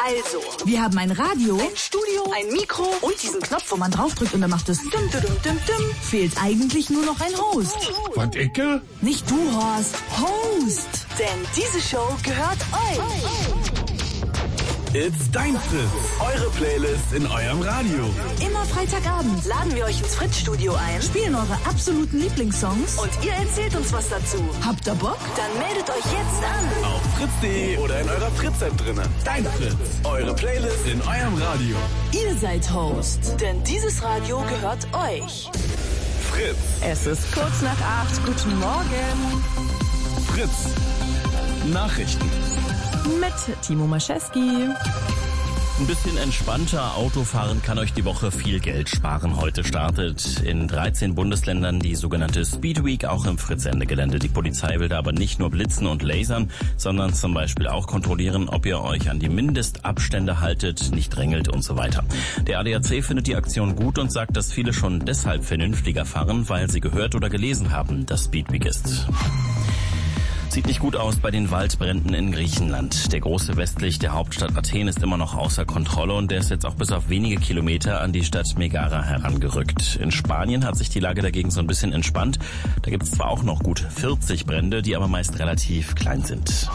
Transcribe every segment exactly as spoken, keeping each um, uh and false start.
Also, wir haben ein Radio, ein Studio, ein Mikro und diesen Knopf, wo man draufdrückt und dann macht es dum, dum, dum, dum, dum. Fehlt eigentlich nur noch ein Host. Und Icke? Nicht du, Horst. Host. Denn diese Show gehört euch. It's dein Fritz. Eure Playlist in eurem Radio. Immer Freitagabend Laden wir euch ins Fritz-Studio ein, spielen eure absoluten Lieblingssongs und ihr erzählt uns was dazu. Habt ihr Bock? Dann meldet euch jetzt an. Auf fritz punkt de oder in eurer Fritz-App drinnen. Dein Fritz. Eure Playlist in eurem Radio. Ihr seid Host. Denn dieses Radio gehört euch. Fritz. Es ist kurz nach acht. Guten Morgen. Fritz. Nachrichten. Mit Timo Maschewski. Ein bisschen entspannter Autofahren kann euch die Woche viel Geld sparen. Heute startet in dreizehn Bundesländern die sogenannte Speed Week, auch im Fritz-Ende-Gelände. Die Polizei will da aber nicht nur blitzen und lasern, sondern zum Beispiel auch kontrollieren, ob ihr euch an die Mindestabstände haltet, nicht drängelt und so weiter. Der A D A C findet die Aktion gut und sagt, dass viele schon deshalb vernünftiger fahren, weil sie gehört oder gelesen haben, dass Speed Week ist. Sieht nicht gut aus bei den Waldbränden in Griechenland. Der große westlich der Hauptstadt Athen ist immer noch außer Kontrolle und der ist jetzt auch bis auf wenige Kilometer an die Stadt Megara herangerückt. In Spanien hat sich die Lage dagegen so ein bisschen entspannt. Da gibt es zwar auch noch gut vierzig Brände, die aber meist relativ klein sind.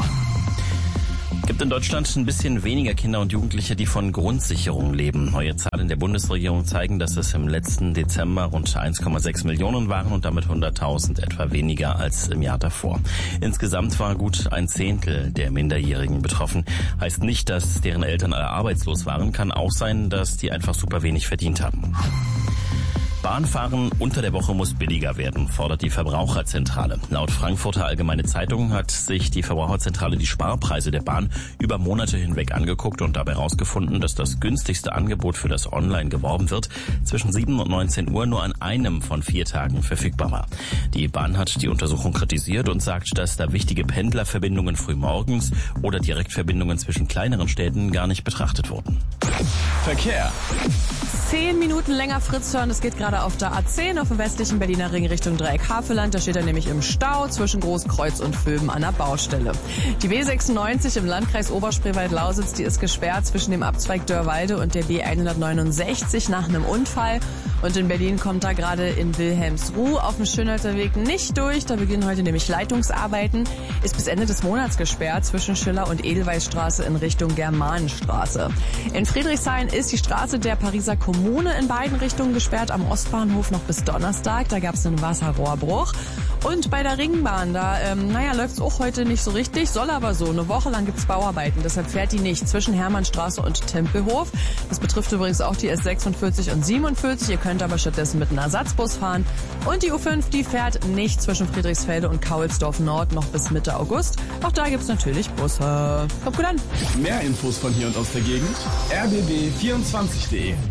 Gibt in Deutschland ein bisschen weniger Kinder und Jugendliche, die von Grundsicherung leben. Neue Zahlen der Bundesregierung zeigen, dass es im letzten Dezember rund eins Komma sechs Millionen waren und damit hunderttausend etwa weniger als im Jahr davor. Insgesamt war gut ein Zehntel der Minderjährigen betroffen. Heißt nicht, dass deren Eltern alle arbeitslos waren, kann auch sein, dass die einfach super wenig verdient haben. Bahnfahren unter der Woche muss billiger werden, fordert die Verbraucherzentrale. Laut Frankfurter Allgemeine Zeitung hat sich die Verbraucherzentrale die Sparpreise der Bahn über Monate hinweg angeguckt und dabei herausgefunden, dass das günstigste Angebot, für das online geworben wird, zwischen sieben und neunzehn Uhr nur an einem von vier Tagen verfügbar war. Die Bahn hat die Untersuchung kritisiert und sagt, dass da wichtige Pendlerverbindungen frühmorgens oder Direktverbindungen zwischen kleineren Städten gar nicht betrachtet wurden. Verkehr. Zehn Minuten länger Fritz hören. Es geht gerade auf der A zehn auf dem westlichen Berliner Ring Richtung Dreieck-Havelland. Da steht er nämlich im Stau zwischen Großkreuz und Vöben an der Baustelle. Die B sechsundneunzig im Landkreis Oberspreewald-Lausitz, die ist gesperrt zwischen dem Abzweig Dörrwalde und der B hundertneunundsechzig nach einem Unfall. Und in Berlin kommt da gerade in Wilhelmsruh auf dem Schönhauser Weg nicht durch. Da beginnen heute nämlich Leitungsarbeiten. Ist bis Ende des Monats gesperrt zwischen Schiller- und Edelweißstraße in Richtung Germanenstraße. In Friedrichshain ist die Straße der Pariser Kommune in beiden Richtungen gesperrt, am Ostbahnhof noch bis Donnerstag. Da gab es einen Wasserrohrbruch. Und bei der Ringbahn, da ähm, naja, läuft es auch heute nicht so richtig, soll aber so. Eine Woche lang gibt's Bauarbeiten, deshalb fährt die nicht zwischen Hermannstraße und Tempelhof. Das betrifft übrigens auch die S sechsundvierzig und siebenundvierzig. Ihr könnt aber stattdessen mit einem Ersatzbus fahren. Und die U fünf, die fährt nicht zwischen Friedrichsfelde und Kaulsdorf Nord noch bis Mitte August. Auch da gibt's natürlich Busse. Kommt gut an. Mehr Infos von hier und aus der Gegend. r b b vierundzwanzig punkt de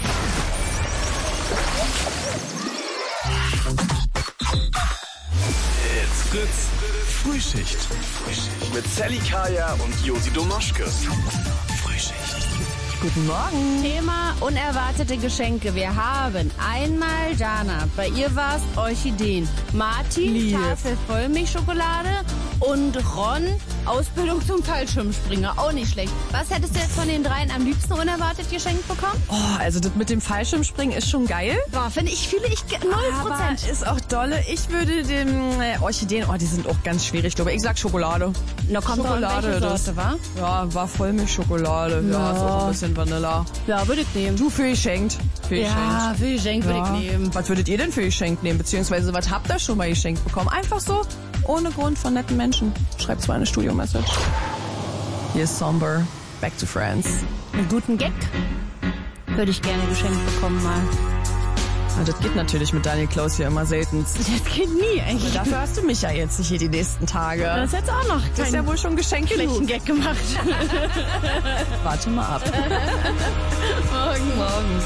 It's Fritz Frühschicht. Mit Sally Kaya und Josi Domaschke. Frühschicht. Guten Morgen. Thema unerwartete Geschenke. Wir haben einmal Jana. Bei ihr war es Orchideen. Martin, Lieb. Tafel Vollmilchschokolade. Und Ron, Ausbildung zum Fallschirmspringer. Auch nicht schlecht. Was hättest du jetzt von den dreien am liebsten unerwartet geschenkt bekommen? Oh, also das mit dem Fallschirmspringen ist schon geil. Boah, finde ich, fühle ich null Prozent. Aber ist auch dolle. Ich würde dem äh, Orchideen, oh, die sind auch ganz schwierig, glaube ich. Ich sag Schokolade. Na, kommt Schokolade, drauf, welche Sorte, wa? Ja, war Vollmilchschokolade. Ja, Ja. ist auch ein bisschen Vanilla. Ja, würde ich nehmen. Du für geschenkt. Für Ja, für geschenkt würde Ja. ich nehmen. Was würdet ihr denn für geschenkt nehmen? Beziehungsweise, was habt ihr schon mal geschenkt bekommen? Einfach so, ohne Grund von netten Menschen. Schreibt's mal eine Studio-Message. Hier ist Somber. Back to Friends. Einen guten Gag würde ich gerne geschenkt bekommen mal. Ah, das geht natürlich mit Daniel Klaus hier immer selten. Das geht nie eigentlich. Dafür hast du mich ja jetzt hier die nächsten Tage. Das ist jetzt auch noch Das ist ja wohl schon Geschenk schlechten genug. Gag gemacht. Warte mal ab. Morgen, morgen.